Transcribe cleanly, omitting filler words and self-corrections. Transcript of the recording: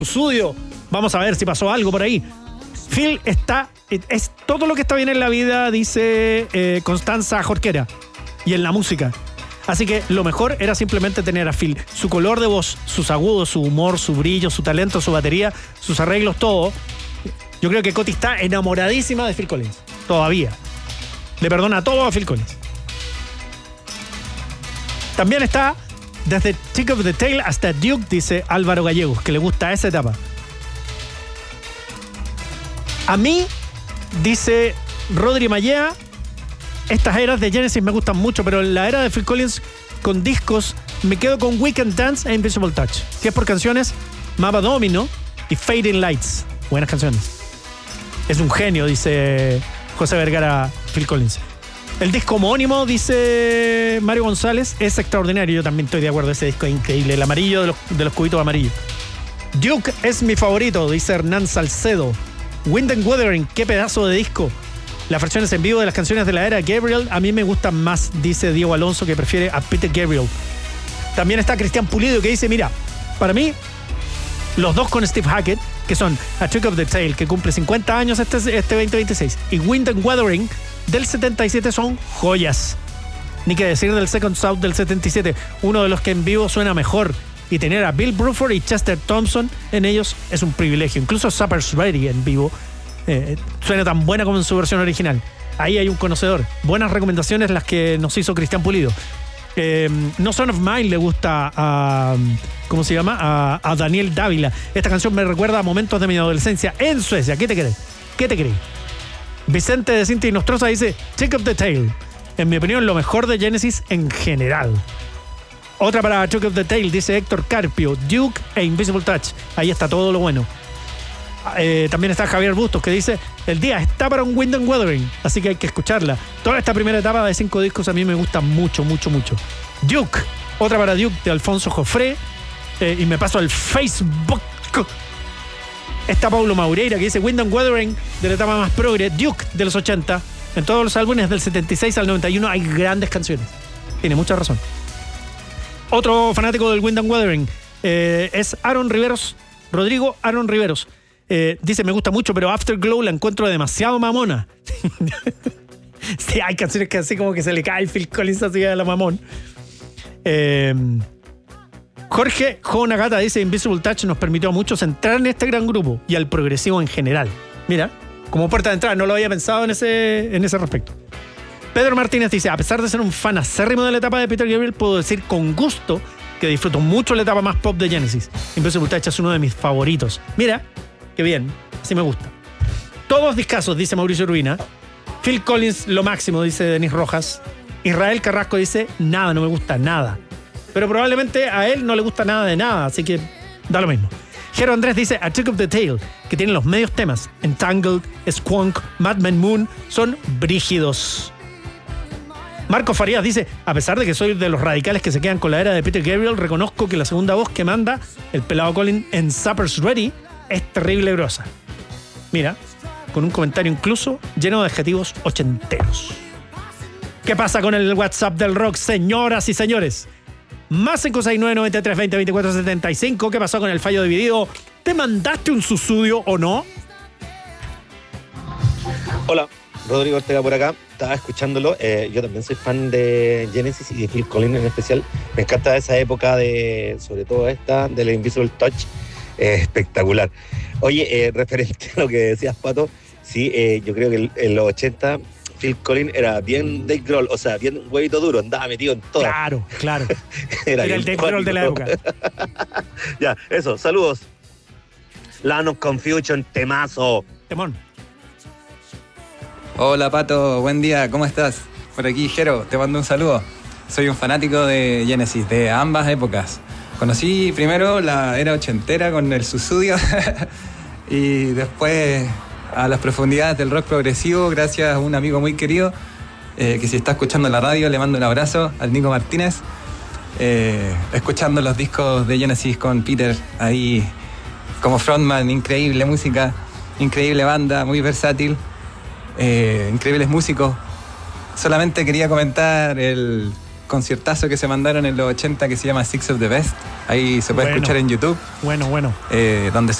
estudio. Vamos a ver si pasó algo por ahí. Phil es todo lo que está bien en la vida, dice Constanza Jorquera, y en la música. Así que lo mejor era simplemente tener a Phil. Su color de voz, sus agudos, su humor, su brillo, su talento, su batería, sus arreglos, todo. Yo creo que Coti está enamoradísima de Phil Collins. Todavía. Le perdona todo a Phil Collins. También está desde Tick of the Tail hasta Duke, dice Álvaro Gallegos, que le gusta esa etapa. A mí, dice Rodri Mallea, estas eras de Genesis me gustan mucho, pero en la era de Phil Collins con discos me quedo con Weekend Dance e Invisible Touch. Si es por canciones, Mapa Domino y Fading Lights. Buenas canciones. Es un genio, dice José Vergara Phil Collins. El disco homónimo, dice Mario González, es extraordinario. Yo también estoy de acuerdo, ese disco es increíble. El amarillo de los cubitos amarillos. Duke es mi favorito, dice Hernán Salcedo. Wind and Wuthering, qué pedazo de disco. Las versiones en vivo de las canciones de la era Gabriel a mí me gustan más, dice Diego Alonso, que prefiere a Peter Gabriel. También está Cristian Pulido, que dice, mira, para mí, los dos con Steve Hackett, que son A Trick of the Tail, que cumple 50 años este 2026, y Wind and Wuthering del 77 son joyas. Ni que decir del Second South del 77, uno de los que en vivo suena mejor. Y tener a Bill Bruford y Chester Thompson en ellos es un privilegio. Incluso Supper's Ready en vivo suena tan buena como en su versión original. Ahí hay un conocedor. Buenas recomendaciones las que nos hizo Cristian Pulido. No Son of Mine le gusta a... ¿Cómo se llama? A Daniel Dávila. Esta canción me recuerda a momentos de mi adolescencia en Suecia. ¿Qué te crees? ¿Qué te crees? Vicente de Cinta y Nostroza dice Tick of the Tail. En mi opinión, lo mejor de Genesis en general. Otra para Trick of the Tail, dice Héctor Carpio, Duke e Invisible Touch. Ahí está todo lo bueno. También está Javier Bustos, que dice, el día está para un Wind and Wuthering, así que hay que escucharla. Toda esta primera etapa de 5 discos a mí me gusta mucho, mucho, mucho. Duke, otra para Duke de Alfonso Jofré. Y me paso al Facebook. Está Paulo Maureira, que dice Wind and Wuthering de la etapa más progre. Duke de los 80. En todos los álbumes del 76 al 91 hay grandes canciones. Tiene mucha razón. Otro fanático del Wind and Wuthering es Aaron Riveros, Rodrigo Aaron Riveros. Dice, me gusta mucho, pero Afterglow la encuentro demasiado mamona. Sí, hay canciones que así como que se le cae el Phil Collins así a la mamón. Jorge Jo Nagata dice, Invisible Touch nos permitió a muchos entrar en este gran grupo y al progresivo en general. Mira, como puerta de entrada, no lo había pensado en ese respecto. Pedro Martínez dice, a pesar de ser un fan acérrimo de la etapa de Peter Gabriel, puedo decir con gusto que disfruto mucho la etapa más pop de Genesis. Invisible Touch es uno de mis favoritos. Mira, qué bien, así me gusta. Todos discazos, dice Mauricio Urbina. Phil Collins, lo máximo, dice Denis Rojas. Israel Carrasco dice, nada, no me gusta nada. Pero probablemente a él no le gusta nada de nada, así que da lo mismo. Jero Andrés dice, A Trick of the Tail, que tienen los medios temas. Entangled, Squonk, Madman Moon, son brígidos. Marco Farías dice, a pesar de que soy de los radicales que se quedan con la era de Peter Gabriel, reconozco que la segunda voz que manda el pelado Colin en Supper's Ready es terrible grosa. Mira, con un comentario incluso lleno de adjetivos ochenteros. ¿Qué pasa con el WhatsApp del rock, señoras y señores? Más 569-9320-2475. ¿Qué pasó con el fallo dividido? ¿Te mandaste un susudio o no? Hola, Rodrigo Ortega por acá. Estaba escuchándolo. Yo también soy fan de Genesis y de Phil Collins en especial. Me encanta esa época de, sobre todo esta, del Invisible Touch. Espectacular. Oye, referente a lo que decías, Pato, sí, yo creo que en los 80 Phil Collins era bien Dave Grohl, o sea, bien huevito duro, andaba metido en todo. Claro. Era el Dave Grohl de la época. Ya, eso, saludos. Land of Confusion, temazo. Temón. Hola Pato, buen día, ¿cómo estás? Por aquí Jero, te mando un saludo. Soy un fanático de Genesis, de ambas épocas. Conocí primero la era ochentera con el Susudio y después a las profundidades del rock progresivo gracias a un amigo muy querido que si está escuchando la radio le mando un abrazo al Nico Martínez, escuchando los discos de Genesis con Peter ahí como frontman, increíble música, increíble banda, muy versátil, increíbles músicos. Solamente quería comentar el conciertazo que se mandaron en los 80 que se llama Six of the Best. Ahí se puede Bueno. escuchar en YouTube, Bueno. donde